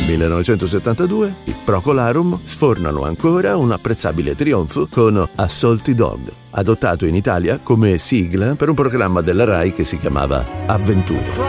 1972 i Procolarum sfornano ancora un apprezzabile trionfo con A Salty Dog, adottato in Italia come sigla per un programma della Rai che si chiamava Avventure.